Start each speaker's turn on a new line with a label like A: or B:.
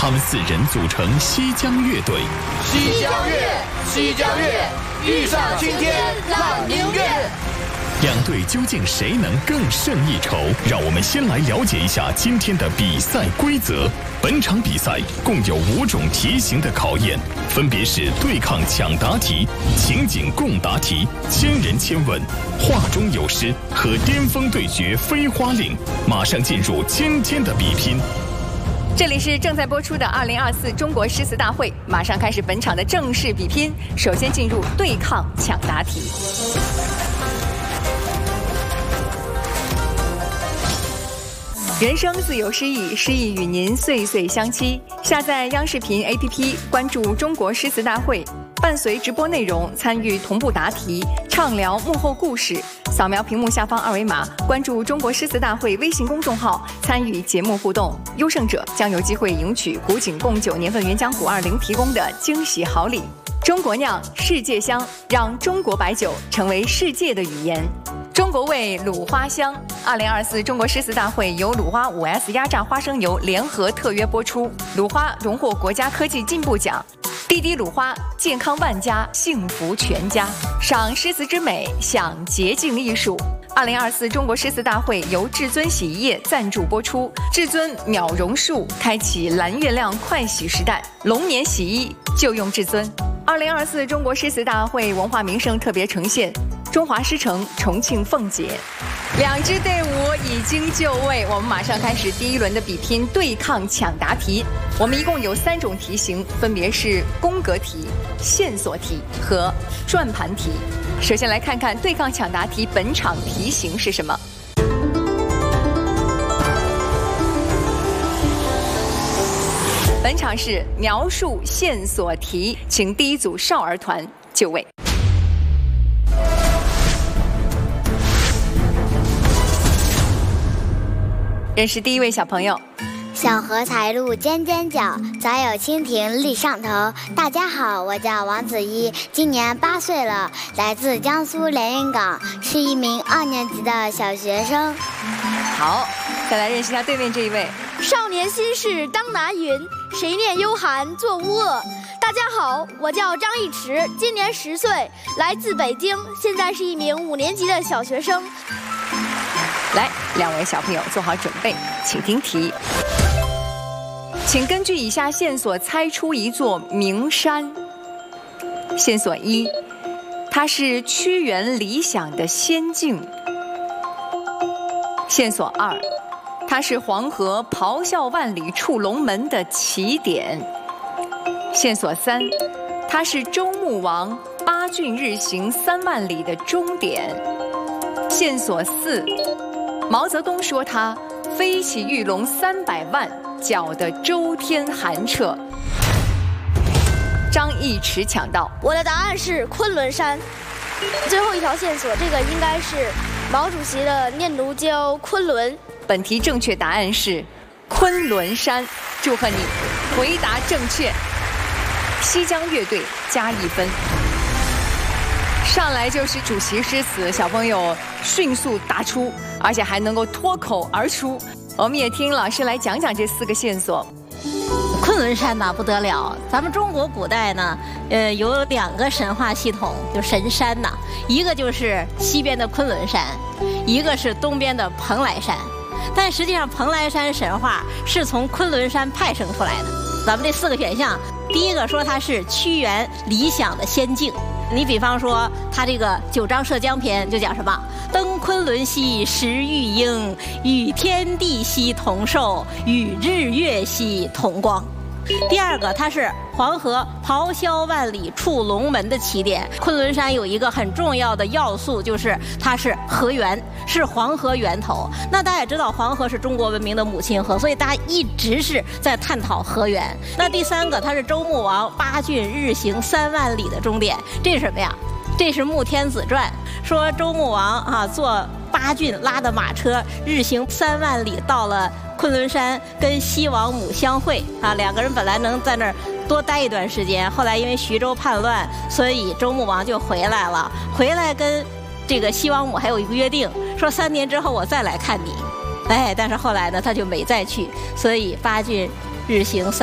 A: 他们4人组成西江乐队。
B: 西江乐，西江乐，遇上青天朗明月。
A: 两队究竟谁能更胜一筹？让我们先来了解一下今天的比赛规则。本场比赛共有5种题型的考验，分别是对抗抢答题、情景共答题、千人千问、话中有诗和巅峰对决飞花令。马上进入今天的比拼。
C: 这里是正在播出的2024中国诗词大会，马上开始本场的正式比拼。首先进入对抗抢答题。人生自有诗意，诗意与您岁岁相期。下载央视频 APP， 关注中国诗词大会，伴随直播内容参与同步答题，畅聊幕后故事。扫描屏幕下方2维码，关注中国诗词大会微信公众号，参与节目互动。优胜者将有机会赢取古井贡9年份原浆古20提供的惊喜好礼。中国酿，世界香，让中国白酒成为世界的语言。中国味鲁花香，2024中国诗词大会由鲁花 5S 压榨花生油联合特约播出。鲁花荣获国家科技进步奖，滴滴鲁花，健康万家，幸福全家。赏诗词之美，享洁净艺术。2024中国诗词大会由至尊洗衣液赞助播出。至尊秒容术，开启蓝月亮快洗时代，龙年洗衣就用至尊。2024中国诗词大会文化名胜特别呈现。中华诗城重庆奉节，2支队伍已经就位，我们马上开始第1轮的比拼对抗抢答题。我们一共有3种题型，分别是宫格题、线索题和转盘题。首先来看看对抗抢答题本场题型是什么。本场是描述线索题，请第一组少儿团就位。认识第一位小朋友。
D: 小荷才露尖尖角，早有蜻蜓立上头。大家好，我叫王子怡，今年8岁了，来自江苏连云港，是一名2年级的小学生。
C: 好，再来认识一下对面这一位。
E: 少年心事当拿云，谁念幽寒作乌恶。大家好，我叫张一驰，今年10岁，来自北京，现在是一名5年级的小学生。
C: 来，2位小朋友做好准备，请听题。请根据以下线索猜出一座名山。线索1，它是屈原理想的仙境。线索2，它是黄河咆哮万里触龙门的起点。线索3，它是周穆王8郡日行3万里的终点。线索4，毛泽东说他飞起玉龙300万，搅得周天寒彻。张一驰抢到，
E: 我的答案是昆仑山。最后一条线索，这个应该是毛主席的念奴娇昆仑。
C: 本题正确答案是昆仑山，祝贺你，回答正确。西江乐队加1分。上来就是主题诗词，小朋友迅速答出，而且还能够脱口而出。我们也听老师来讲讲这4个线索。
F: 昆仑山呐不得了，咱们中国古代呢，有2个神话系统，就神山呐，一个就是西边的昆仑山，一个是东边的蓬莱山。但实际上，蓬莱山神话是从昆仑山派生出来的。咱们这4个选项，第一个说它是屈原理想的仙境。你比方说，他这个《九章涉江篇》就讲什么？登昆仑兮食玉英，与天地兮同寿，与日月兮同光。第二个，它是黄河咆哮万里触龙门的起点。昆仑山有一个很重要的要素，就是它是河源，是黄河源头。那大家也知道，黄河是中国文明的母亲河，所以大家一直是在探讨河源。那第3个，它是周穆王8郡日行3万里的终点，这是什么呀？这是《穆天子传》，说周穆王坐8郡拉的马车，日行3万里，到了昆仑山跟西王母相会2个人本来能在那儿多待一段时间，后来因为徐州叛乱，所以周穆王就回来了。回来跟这个西王母还有一个约定，说3年之后我再来看你。但是后来呢，他就没再去，所以8郡日行3